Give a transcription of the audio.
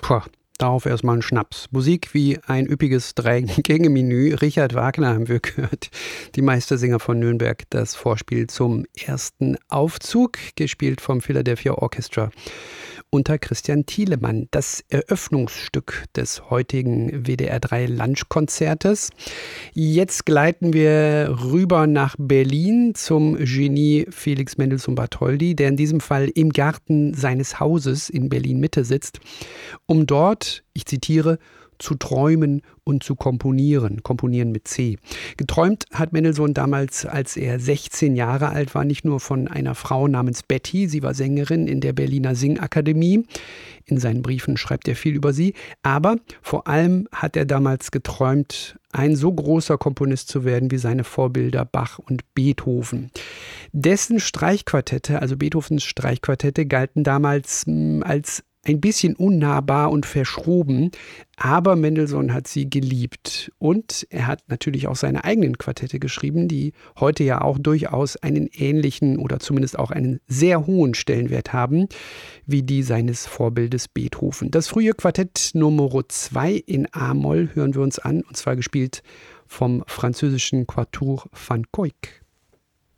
Puh, darauf erstmal ein Schnaps. Musik wie ein üppiges Drei-Gänge-Menü. Richard Wagner haben wir gehört. Die Meistersinger von Nürnberg. Das Vorspiel zum ersten Aufzug, gespielt vom Philadelphia Orchestra unter Christian Thielemann. Das Eröffnungsstück des heutigen WDR3 Lunchkonzertes. Jetzt gleiten wir rüber nach Berlin zum Genie Felix Mendelssohn Bartholdy, der in diesem Fall im Garten seines Hauses in Berlin-Mitte sitzt, um dort, ich zitiere, zu träumen und zu komponieren. Komponieren mit C. Geträumt hat Mendelssohn damals, als er 16 Jahre alt war, nicht nur von einer Frau namens Betty. Sie war Sängerin in der Berliner Singakademie. In seinen Briefen schreibt er viel über sie. Aber vor allem hat er damals geträumt, ein so großer Komponist zu werden wie seine Vorbilder Bach und Beethoven. Dessen Streichquartette, also Beethovens Streichquartette, galten damals als ein bisschen unnahbar und verschroben, aber Mendelssohn hat sie geliebt. Und er hat natürlich auch seine eigenen Quartette geschrieben, die heute ja auch durchaus einen ähnlichen oder zumindest auch einen sehr hohen Stellenwert haben, wie die seines Vorbildes Beethoven. Das frühe Quartett Nummer 2 in A-Moll hören wir uns an, und zwar gespielt vom französischen Quatuor van Cuyck.